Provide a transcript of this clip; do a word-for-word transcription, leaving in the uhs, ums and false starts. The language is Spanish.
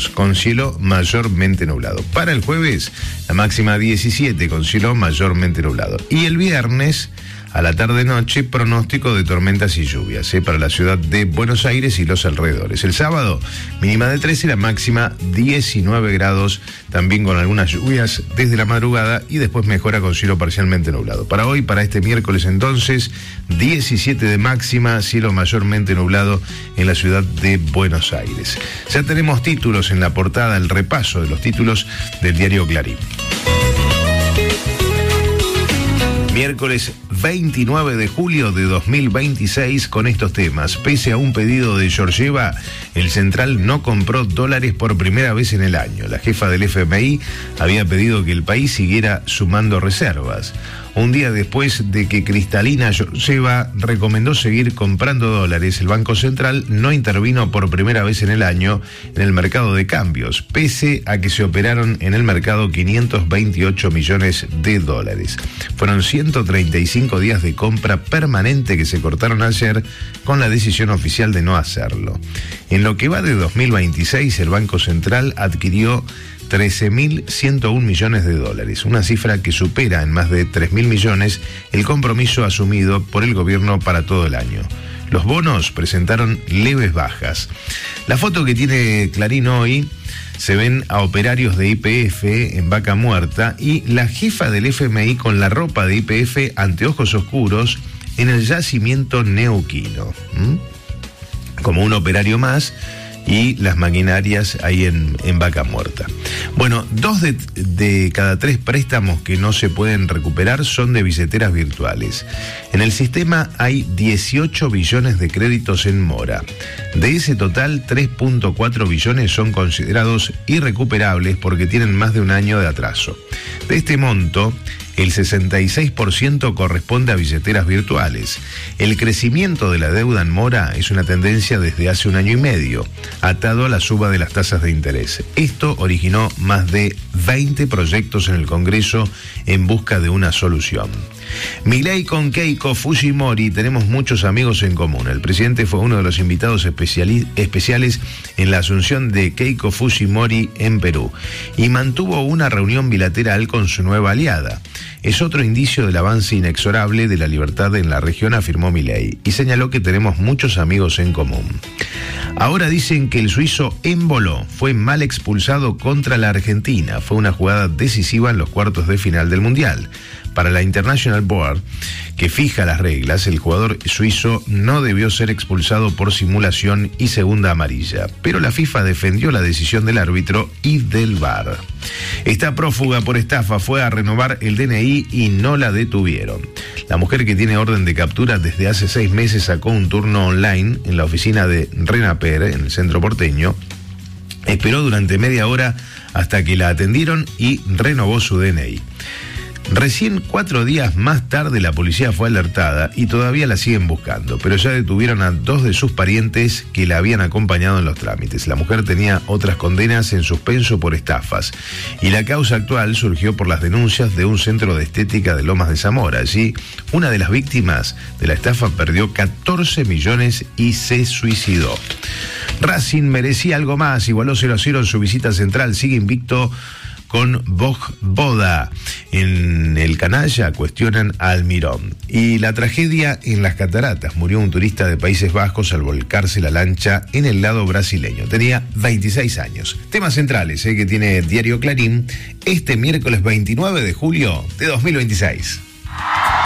grados, con cielo mayormente nublado. Para el jueves, la máxima diecisiete, con cielo mayormente nublado. Y el viernes, a la tarde-noche, pronóstico de tormentas y lluvias, ¿eh? para la ciudad de Buenos Aires y los alrededores. El sábado, mínima de trece, la máxima diecinueve grados, también con algunas lluvias desde la madrugada y después mejora con cielo parcialmente nublado. Para hoy, para este miércoles entonces, diecisiete de máxima, cielo mayormente nublado en la ciudad de Buenos Aires. Ya tenemos títulos en la portada, el repaso de los títulos del diario Clarín. Miércoles veintinueve de julio de dos mil veintiséis con estos temas. Pese a un pedido de Georgieva, el central no compró dólares por primera vez en el año. La jefa del F M I había pedido que el país siguiera sumando reservas. Un día después de que Cristalina Georgieva recomendó seguir comprando dólares, el Banco Central no intervino por primera vez en el año en el mercado de cambios, pese a que se operaron en el mercado quinientos veintiocho millones de dólares. Fueron ciento treinta y cinco días de compra permanente que se cortaron ayer con la decisión oficial de no hacerlo. En lo que va de dos mil veintiséis, el Banco Central adquirió trece mil ciento un millones de dólares, una cifra que supera en más de tres mil millones el compromiso asumido por el gobierno para todo el año. Los bonos presentaron leves bajas. La foto que tiene Clarín hoy, se ven a operarios de Y P F en Vaca Muerta y la jefa del F M I con la ropa de Y P F, anteojos oscuros, en el yacimiento neuquino. ¿Mm? Como un operario más, y las maquinarias ahí en, en Vaca Muerta. Bueno, dos de, de cada tres préstamos que no se pueden recuperar son de billeteras virtuales. En el sistema hay dieciocho billones de créditos en mora. De ese total, tres punto cuatro billones son considerados irrecuperables porque tienen más de un año de atraso. De este monto, el sesenta y seis por ciento corresponde a billeteras virtuales. El crecimiento de la deuda en mora es una tendencia desde hace un año y medio, atado a la suba de las tasas de interés. Esto originó más de veinte proyectos en el Congreso en busca de una solución. Milei con Keiko Fujimori, tenemos muchos amigos en común. El presidente fue uno de los invitados especiali- especiales en la asunción de Keiko Fujimori en Perú y mantuvo una reunión bilateral con su nueva aliada. Es otro indicio del avance inexorable de la libertad en la región, afirmó Milei, y señaló que tenemos muchos amigos en común. Ahora dicen que el suizo Embolo fue mal expulsado contra la Argentina. Fue una jugada decisiva en los cuartos de final del Mundial. Para la International Board, que fija las reglas, el jugador suizo no debió ser expulsado por simulación y segunda amarilla, pero la FIFA defendió la decisión del árbitro y del V A R. Esta prófuga por estafa fue a renovar el D N I y no la detuvieron. La mujer, que tiene orden de captura desde hace seis meses, sacó un turno online en la oficina de Renaper, en el centro porteño. Esperó durante media hora hasta que la atendieron y renovó su D N I. Recién cuatro días más tarde la policía fue alertada y todavía la siguen buscando, pero ya detuvieron a dos de sus parientes que la habían acompañado en los trámites. La mujer tenía otras condenas en suspenso por estafas y la causa actual surgió por las denuncias de un centro de estética de Lomas de Zamora. Allí, una de las víctimas de la estafa perdió catorce millones y se suicidó. Racing merecía algo más, igualó cero a cero en su visita central, sigue invicto con Vojvoda. En el canalla cuestionan a Almirón. Y la tragedia en las cataratas. Murió un turista de Países Bajos al volcarse la lancha en el lado brasileño. Tenía veintiséis años. Temas centrales, ¿eh? que tiene Diario Clarín este miércoles veintinueve de julio de dos mil veintiséis.